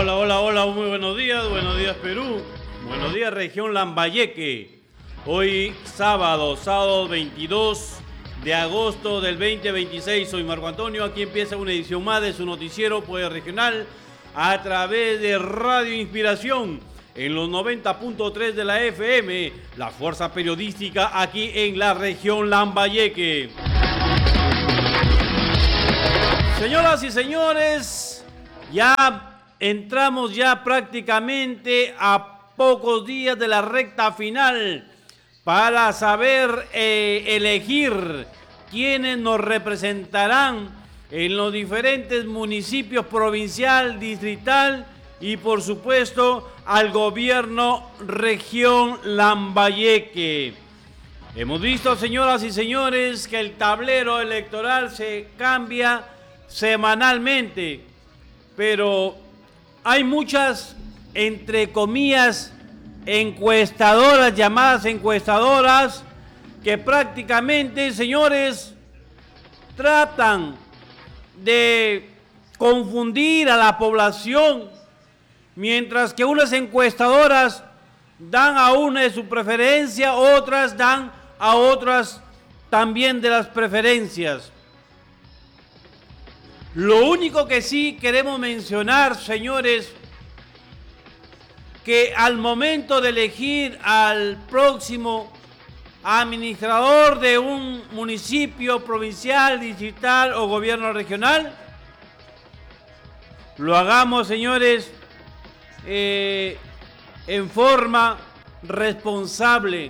Hola, hola, hola, muy buenos días Perú, buenos días región Lambayeque. Hoy sábado 22 de agosto del 2026, soy Marco Antonio, aquí empieza una edición más de su noticiero Poder Regional a través de Radio Inspiración en los 90.3 de la FM, la fuerza periodística aquí en la región Lambayeque. Señoras y señores, ya entramos prácticamente a pocos días de la recta final para saber elegir quiénes nos representarán en los diferentes municipios provincial, distrital y por supuesto al gobierno región Lambayeque. Hemos visto, señoras y señores, que el tablero electoral se cambia semanalmente, pero hay muchas, entre comillas, encuestadoras, llamadas encuestadoras, que prácticamente, señores, tratan de confundir a la población, mientras que unas encuestadoras dan a una de su preferencia, otras dan a otras también de las preferencias. Lo único que sí queremos mencionar, señores, que al momento de elegir al próximo administrador de un municipio provincial, distrital o gobierno regional, lo hagamos, señores, en forma responsable.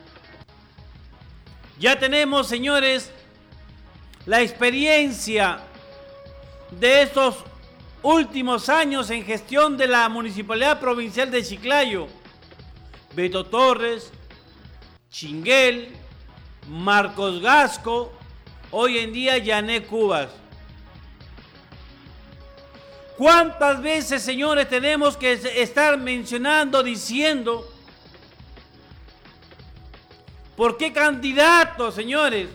Ya tenemos, señores, la experiencia de estos últimos años en gestión de la Municipalidad Provincial de Chiclayo. Beto Torres, Chinguel, Marcos Gasco, hoy en día Yané Cubas. ¿Cuántas veces, señores, tenemos que estar mencionando, diciendo por qué candidatos, señores?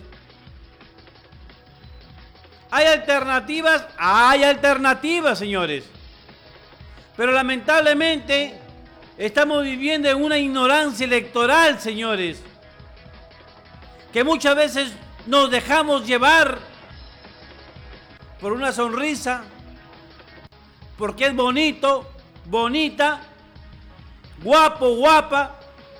¿Hay alternativas? Hay alternativas, señores. Pero lamentablemente estamos viviendo en una ignorancia electoral, señores. Que muchas veces nos dejamos llevar por una sonrisa, porque es bonito, bonita, guapo, guapa.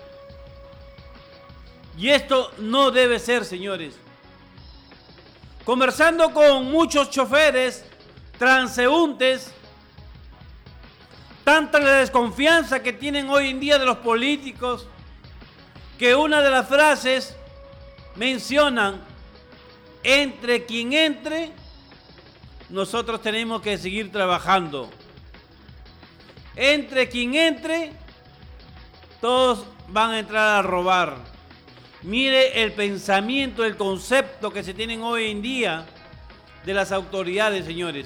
Y esto no debe ser, señores. Conversando con muchos choferes, transeúntes, tanta la desconfianza que tienen hoy en día de los políticos, que una de las frases mencionan: entre quien entre, nosotros tenemos que seguir trabajando. Entre quien entre, todos van a entrar a robar. Mire el pensamiento, el concepto que se tienen hoy en día de las autoridades, señores.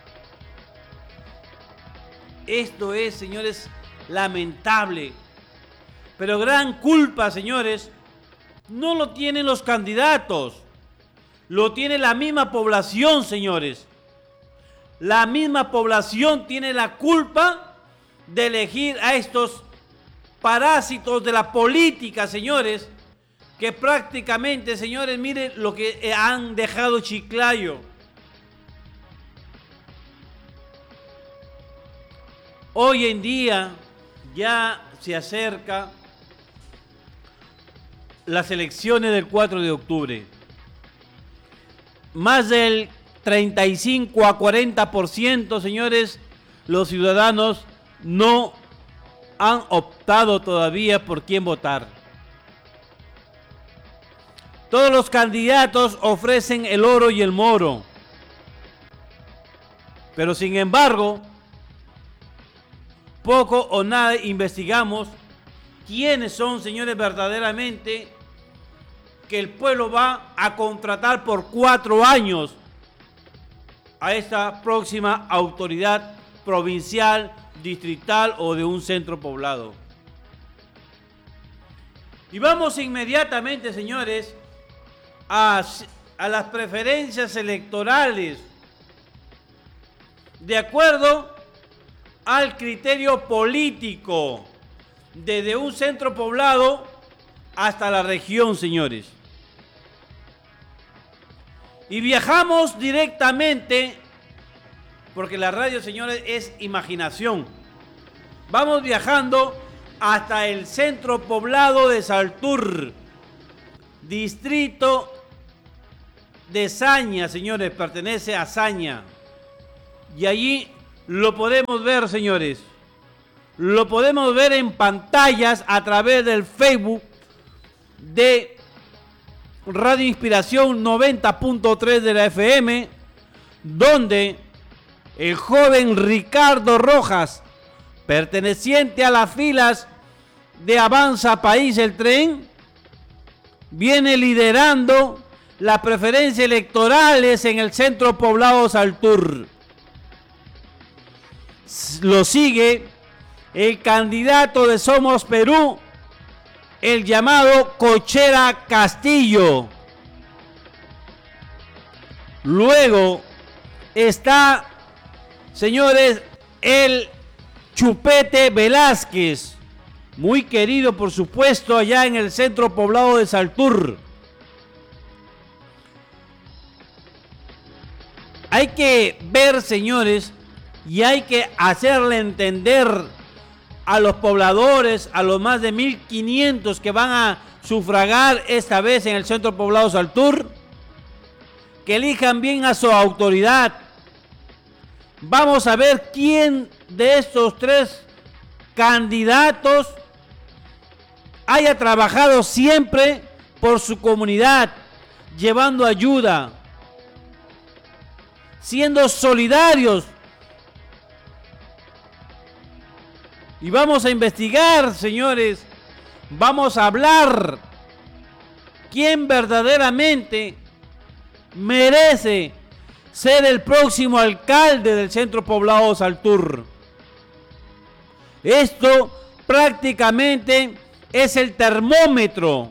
Esto es, señores, lamentable. Pero gran culpa, señores, no lo tienen los candidatos. Lo tiene la misma población, señores. La misma población tiene la culpa de elegir a estos parásitos de la política, señores, que prácticamente, señores, miren lo que han dejado Chiclayo. Hoy en día ya se acerca las elecciones del 4 de octubre. Más del 35 a 40%, señores, los ciudadanos no han optado todavía por quién votar. Todos los candidatos ofrecen el oro y el moro. Pero sin embargo, poco o nada investigamos quiénes son, señores, verdaderamente que el pueblo va a contratar por 4 años a esta próxima autoridad provincial, distrital o de un centro poblado. Y vamos inmediatamente, señores, a las preferencias electorales de acuerdo al criterio político, desde un centro poblado hasta la región, señores. Y viajamos directamente, porque la radio, señores, es imaginación. Vamos viajando hasta el centro poblado de Saltur, distrito de Saña, señores, pertenece a Saña. Y allí lo podemos ver, señores. Lo podemos ver en pantallas a través del Facebook de Radio Inspiración 90.3 de la FM, donde el joven Ricardo Rojas, perteneciente a las filas de Avanza País el Tren, viene liderando las preferencias electorales en el centro poblado Saltur. Lo sigue el candidato de Somos Perú, el llamado Cochera Castillo. Luego está, señores, el Chupete Velázquez, muy querido, por supuesto, allá en el centro poblado de Saltur. Hay que ver, señores, y hay que hacerle entender a los pobladores, a los más de 1.500 que van a sufragar esta vez en el centro poblado Saltur, que elijan bien a su autoridad. Vamos a ver quién de estos tres candidatos haya trabajado siempre por su comunidad, llevando ayuda, siendo solidarios. Y vamos a investigar, señores, vamos a hablar quién verdaderamente merece ser el próximo alcalde del centro poblado Saltur. Esto prácticamente es el termómetro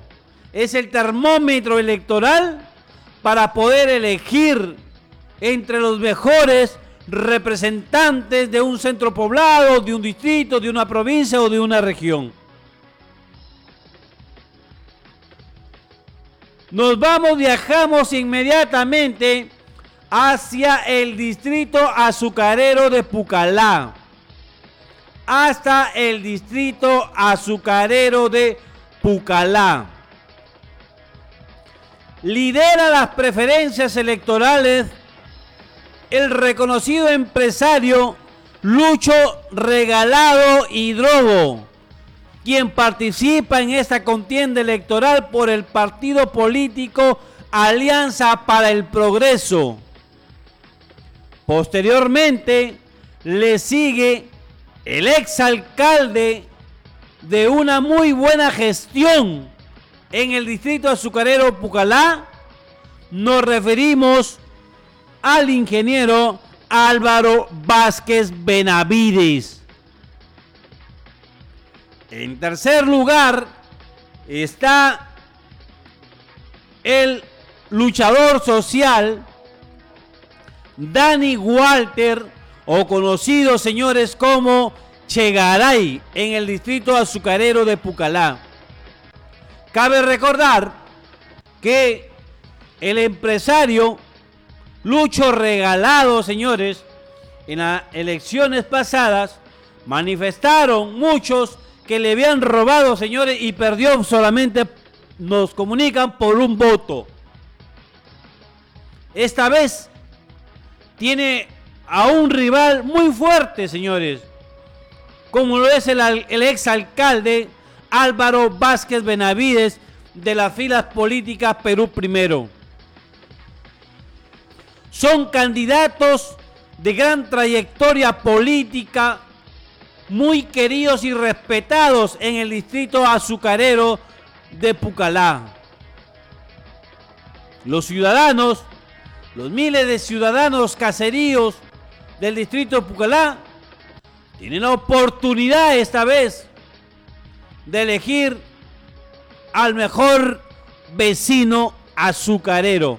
electoral para poder elegir entre los mejores representantes de un centro poblado, de un distrito, de una provincia o de una región. Viajamos inmediatamente hacia el distrito azucarero de Pucallá. Hasta el distrito azucarero de Pucallá. Lidera las preferencias electorales el reconocido empresario Lucho Regalado Hidrobo, quien participa en esta contienda electoral por el partido político Alianza para el Progreso. Posteriormente le sigue el exalcalde de una muy buena gestión en el distrito azucarero Pucallá. Nos referimos al ingeniero Álvaro Vázquez Benavides. En tercer lugar está el luchador social Dani Walter, o conocido, señores, como Chegaray, en el distrito azucarero de Pucallá. Cabe recordar que el empresario Lucho Regalado, señores, en las elecciones pasadas manifestaron muchos que le habían robado, señores, y perdió solamente, nos comunican, por un voto. Esta vez tiene a un rival muy fuerte, señores, como lo es el exalcalde Álvaro Vázquez Benavides, de las filas políticas Perú Primero. Son candidatos de gran trayectoria política, muy queridos y respetados en el distrito azucarero de Pucallá. Los ciudadanos, los miles de ciudadanos caseríos del distrito de Pucallá, tienen la oportunidad esta vez de elegir al mejor vecino azucarero.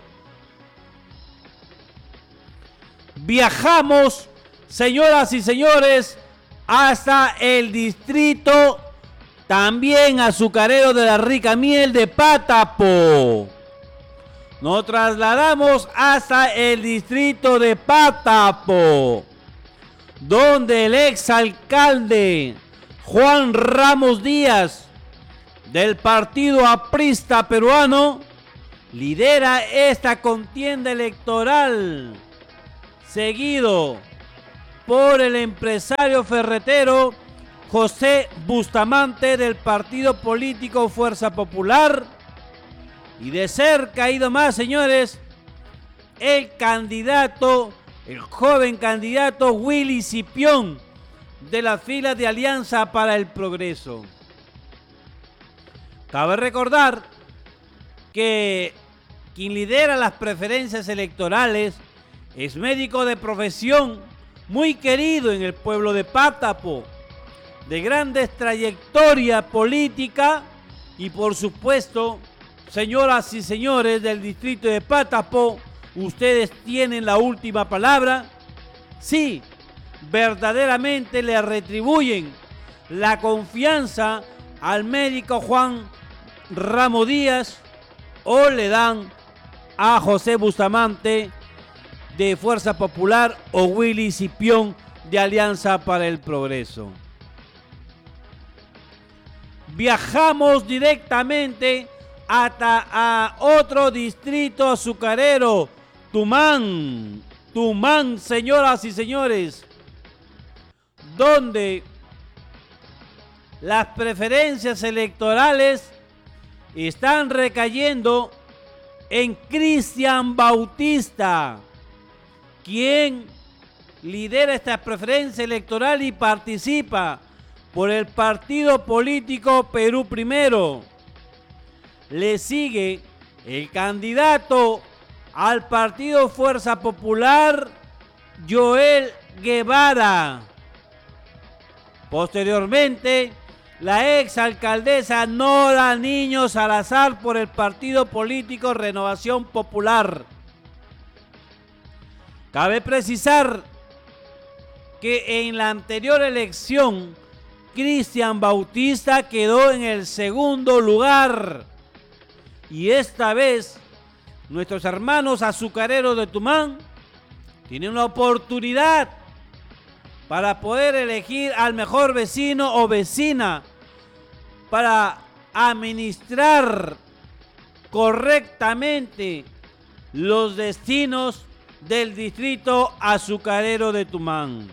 Viajamos, señoras y señores, hasta el distrito también azucarero de la rica miel de Pátapo. Nos trasladamos hasta el distrito de Pátapo, donde el exalcalde Juan Ramos Díaz, del Partido Aprista Peruano, lidera esta contienda electoral, seguido por el empresario ferretero José Bustamante, del partido político Fuerza Popular, y de cerca y más, señores, el joven candidato Willy Cipión, de la fila de Alianza para el Progreso. Cabe recordar que quien lidera las preferencias electorales es médico de profesión, muy querido en el pueblo de Pátapo, de grandes trayectoria política, y por supuesto, señoras y señores del distrito de Pátapo, ustedes tienen la última palabra. Sí, verdaderamente le retribuyen la confianza al médico Juan Ramos Díaz, o le dan a José Bustamante de Fuerza Popular o Willy Cipión de Alianza para el Progreso. Viajamos directamente hasta a otro distrito azucarero, Tumán, señoras y señores, donde las preferencias electorales están recayendo en Cristian Bautista, quien lidera esta preferencia electoral y participa por el partido político Perú Primero. Le sigue el candidato al partido Fuerza Popular, Joel Guevara. Posteriormente, la exalcaldesa Nora Niño Salazar por el partido político Renovación Popular. Cabe precisar que en la anterior elección, Cristian Bautista quedó en el segundo lugar. Y esta vez, nuestros hermanos azucareros de Tumán tienen una oportunidad para poder elegir al mejor vecino o vecina para administrar correctamente los destinos del distrito azucarero de Tumán.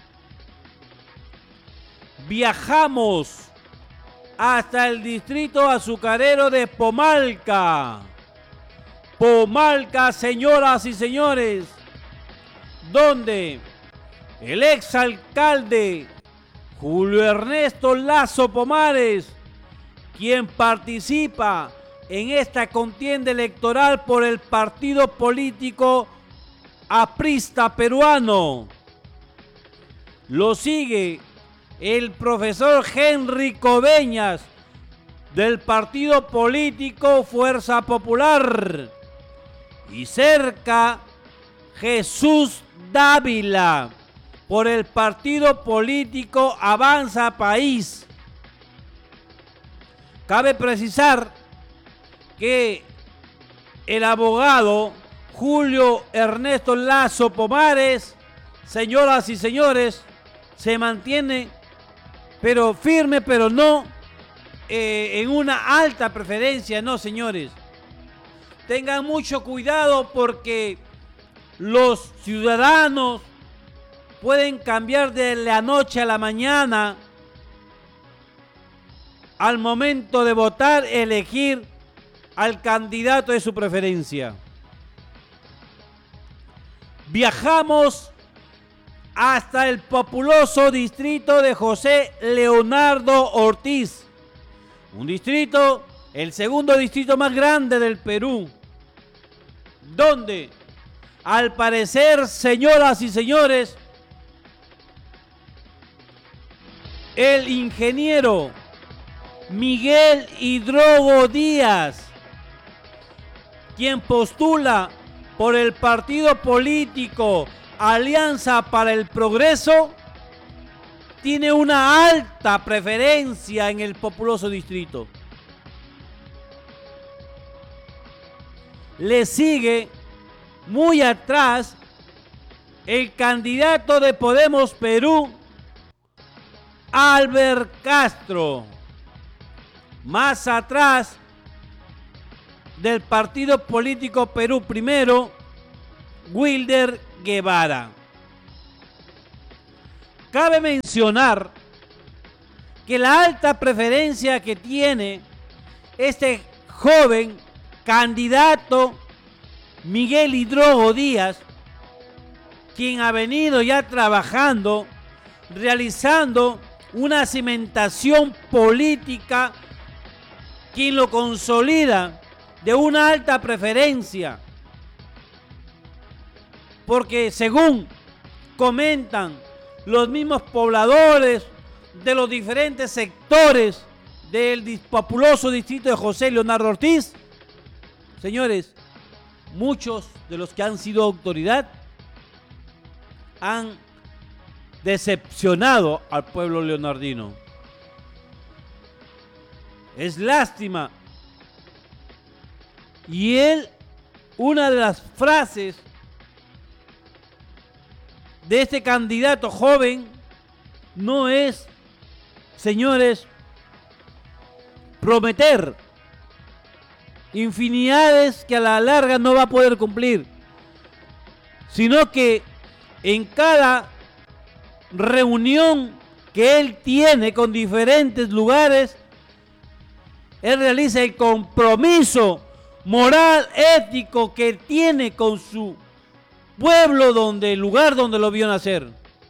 Viajamos hasta el distrito azucarero de Pomalca. Pomalca, señoras y señores, donde el exalcalde Julio Ernesto Lazo Pomares, quien participa en esta contienda electoral por el partido político Aprista Peruano. Lo sigue el profesor Henry Coveñas, del partido político Fuerza Popular. Y cerca, Jesús Dávila, por el partido político Avanza País. Cabe precisar que el abogado Julio Ernesto Lazo Pomares, señoras y señores, se mantiene pero firme, pero no en una alta preferencia, no, señores. Tengan mucho cuidado porque los ciudadanos pueden cambiar de la noche a la mañana al momento de votar, elegir al candidato de su preferencia. Viajamos hasta el populoso distrito de José Leonardo Ortiz, un distrito, el segundo distrito más grande del Perú, donde, al parecer, señoras y señores, el ingeniero Miguel Hidrogo Díaz, quien postula por el partido político Alianza para el Progreso, tiene una alta preferencia en el populoso distrito. Le sigue muy atrás el candidato de Podemos Perú, Albert Castro. Más atrás, del partido político Perú Primero, Wilder Guevara. Cabe mencionar que la alta preferencia que tiene este joven candidato Miguel Hidrogo Díaz, quien ha venido ya trabajando, realizando una cimentación política, quien lo consolida de una alta preferencia, porque según comentan los mismos pobladores de los diferentes sectores del populoso distrito de José Leonardo Ortiz, señores, muchos de los que han sido autoridad han decepcionado al pueblo leonardino. Es lástima. Y una de las frases de este candidato joven no es, señores, prometer infinidades que a la larga no va a poder cumplir, sino que en cada reunión que él tiene con diferentes lugares, él realiza el compromiso moral, ético que tiene con su pueblo, el lugar donde lo vio nacer.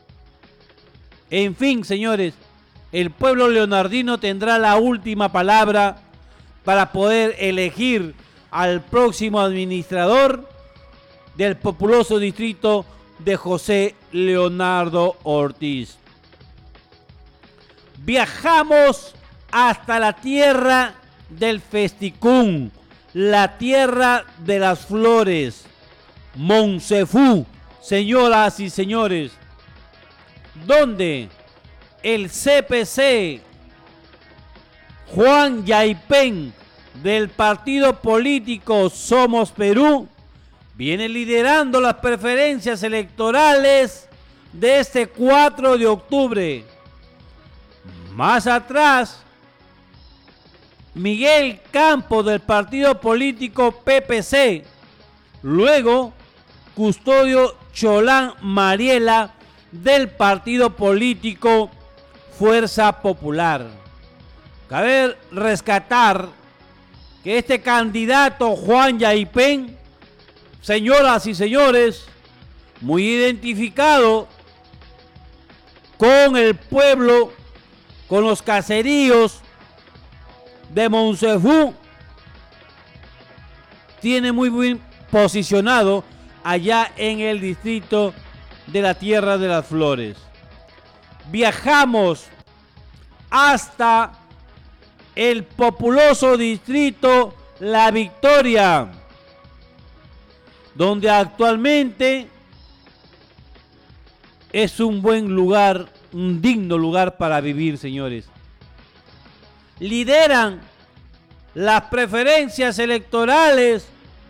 En fin, señores, el pueblo leonardino tendrá la última palabra para poder elegir al próximo administrador del populoso distrito de José Leonardo Ortiz. Viajamos hasta la tierra del Festicún, la tierra de las flores, Moncefú, señoras y señores, donde el CPC Juan Yaipen del partido político Somos Perú viene liderando las preferencias electorales de este 4 de octubre. Más atrás, Miguel Campos del partido político PPC, luego Custodio Cholán Mariela del partido político Fuerza Popular. Cabe rescatar que este candidato Juan Yaipen, señoras y señores, muy identificado con el pueblo, con los caseríos de Moncefú, tiene muy bien posicionado allá en el distrito de la Tierra de las Flores. Viajamos hasta el populoso distrito La Victoria, donde actualmente es un buen lugar, un digno lugar para vivir, señores. Lideran las preferencias electorales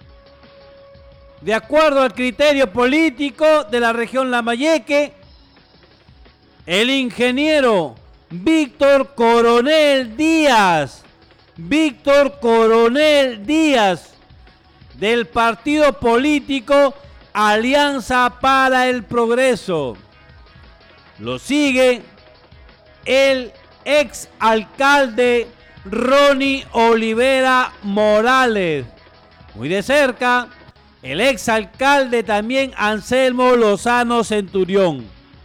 de acuerdo al criterio político de la región Lambayeque el ingeniero Víctor Coronel Díaz, del partido político Alianza para el Progreso. Lo sigue el exalcalde Ronnie Olivera Morales. Muy de cerca, el exalcalde también Anselmo Lozano Centurión.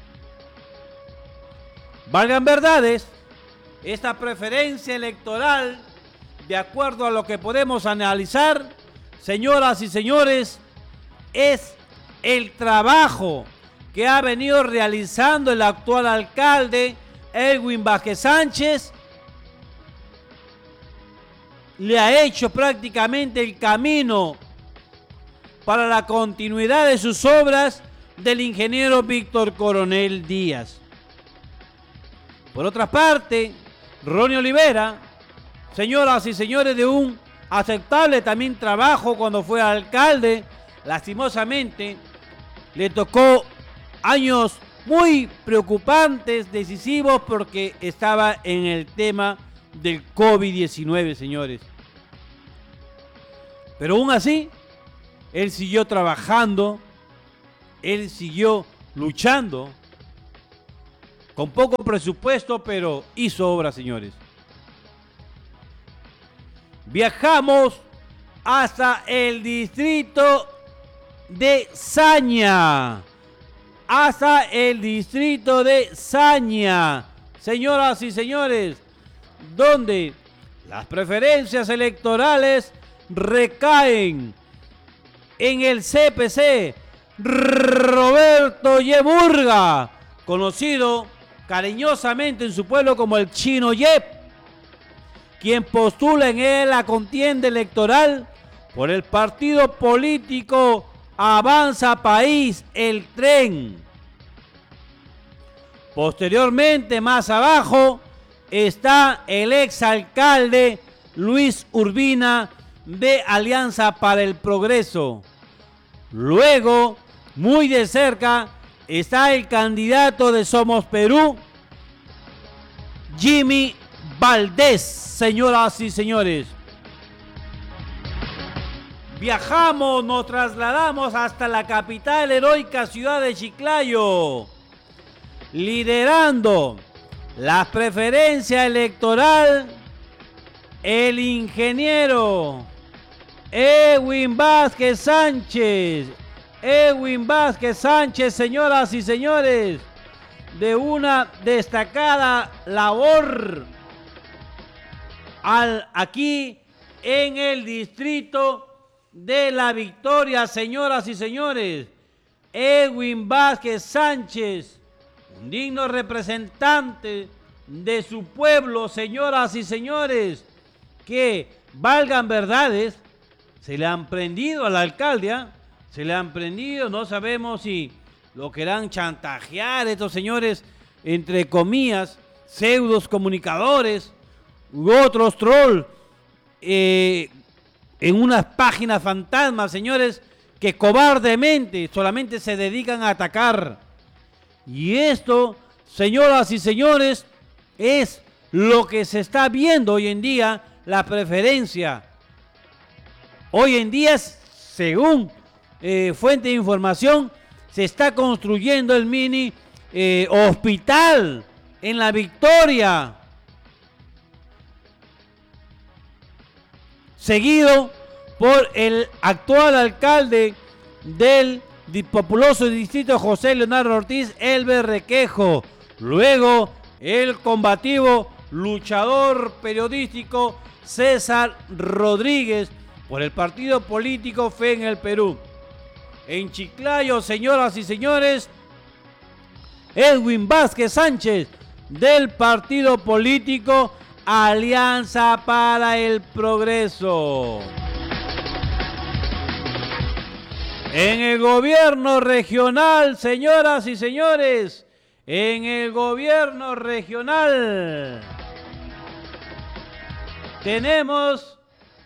Valgan verdades, esta preferencia electoral, de acuerdo a lo que podemos analizar, señoras y señores, es el trabajo que ha venido realizando el actual alcalde Edwin Vázquez Sánchez. Le ha hecho prácticamente el camino para la continuidad de sus obras del ingeniero Víctor Coronel Díaz. Por otra parte, Ronnie Olivera, señoras y señores, de un aceptable también trabajo cuando fue alcalde, lastimosamente le tocó años muy preocupantes, decisivos, porque estaba en el tema del COVID-19, señores. Pero aún así, él siguió trabajando, él siguió luchando, con poco presupuesto, pero hizo obra, señores. Viajamos hasta el distrito de Saña. Hasta el distrito de Saña, señoras y señores, donde las preferencias electorales recaen en el CPC Roberto Yemurga, conocido cariñosamente en su pueblo como el Chino Yep, quien postula en él la contienda electoral por el partido político Avanza País, el Tren. Posteriormente, más abajo, está el exalcalde Luis Urbina de Alianza para el Progreso. Luego, muy de cerca, está el candidato de Somos Perú, Jimmy Valdés, señoras y señores. Viajamos, nos trasladamos hasta la capital heroica ciudad de Chiclayo, liderando la preferencia electoral, el ingeniero Edwin Vázquez Sánchez. Edwin Vázquez Sánchez, señoras y señores, de una destacada labor aquí en el distrito de La Victoria, señoras y señores. Edwin Vázquez Sánchez, un digno representante de su pueblo, señoras y señores, que, valgan verdades, se le han prendido a la alcaldía, se le han prendido, no sabemos si lo querrán chantajear estos señores, entre comillas, pseudos comunicadores u otros trolls, en unas páginas fantasmas, señores, que cobardemente solamente se dedican a atacar. Y esto, señoras y señores, es lo que se está viendo hoy en día, la preferencia. Hoy en día, según fuente de información, se está construyendo el mini hospital en La Victoria, seguido por el actual alcalde del populoso distrito José Leonardo Ortiz, Elber Requejo. Luego, el combativo luchador periodístico César Rodríguez por el partido político Fe en el Perú. En Chiclayo, señoras y señores, Edwin Vázquez Sánchez, del partido político Alianza para el Progreso. En el gobierno regional, señoras y señores, en el gobierno regional tenemos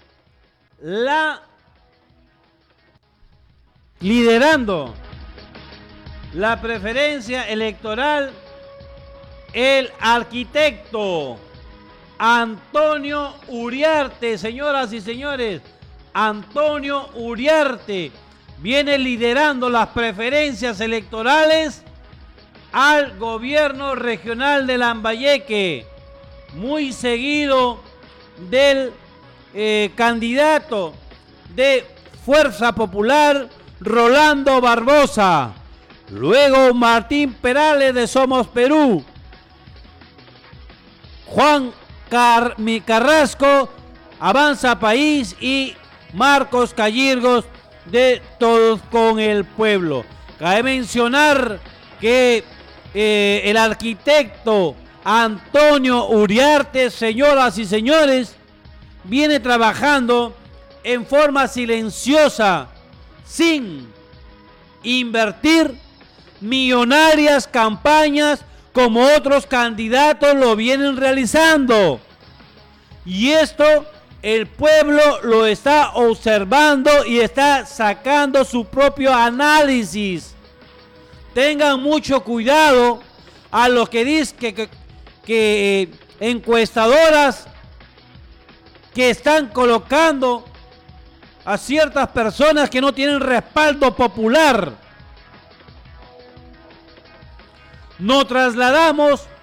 liderando la preferencia electoral el arquitecto Antonio Uriarte, señoras y señores. Antonio Uriarte viene liderando las preferencias electorales al gobierno regional de Lambayeque, muy seguido del candidato de Fuerza Popular, Rolando Barbosa. Luego Martín Perales de Somos Perú, Juan Carrasco, Avanza País, y Marcos Callirgos de Todos con el Pueblo. Cabe mencionar que el arquitecto Antonio Uriarte, señoras y señores, viene trabajando en forma silenciosa, sin invertir millonarias campañas como otros candidatos lo vienen realizando. Y esto el pueblo lo está observando y está sacando su propio análisis. Tengan mucho cuidado a lo que dicen que encuestadoras que están colocando a ciertas personas que no tienen respaldo popular. Nos trasladamos